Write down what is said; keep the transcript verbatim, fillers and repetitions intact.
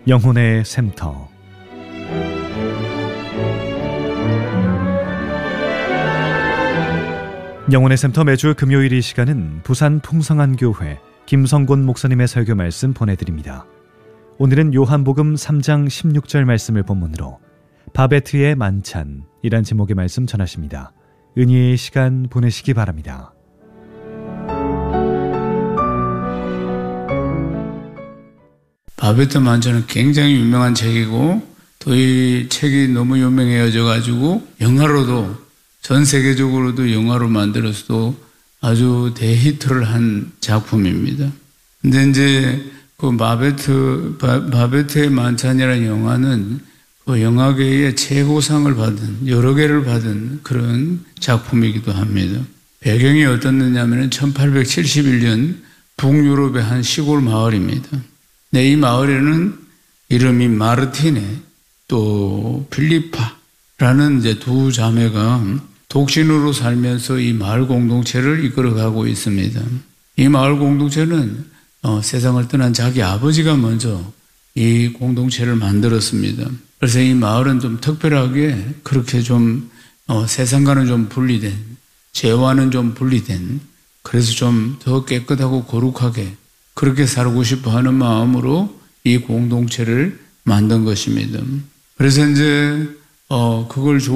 영혼의 샘터. 영혼의 샘터 매주 금요일 이 시간은 부산 풍성한교회 김성곤 목사님의 설교 말씀 보내드립니다. 오늘은 요한복음 삼 장 십육 절 말씀을 본문으로 바베트의 만찬이란 제목의 말씀 전하십니다. 은혜의 시간 보내시기 바랍니다. 바베트 만찬은 굉장히 유명한 책이고 또 이 책이 너무 유명해져 가지고 영화로도 전 세계적으로도 영화로 만들어서도 아주 대히트를 한 작품입니다. 근데 이제 그 바베트 바, 바베트의 만찬이라는 영화는 그 영화계의 최고상을 받은 여러 개를 받은 그런 작품이기도 합니다. 배경이 어떻느냐면은 천팔백칠십일 년 북유럽의 한 시골 마을입니다. 네, 이 마을에는 이름이 마르티네 또 필리파라는 이제 두 자매가 독신으로 살면서 이 마을 공동체를 이끌어가고 있습니다. 이 마을 공동체는 어, 세상을 떠난 자기 아버지가 먼저 이 공동체를 만들었습니다. 그래서 이 마을은 좀 특별하게 그렇게 좀 어, 세상과는 좀 분리된, 죄와는 좀 분리된, 그래서 좀 더 깨끗하고 거룩하게 그렇게 살고 싶어 하는 마음으로 이 공동체를 만든 것입니다. 그래서 이제 어, 그걸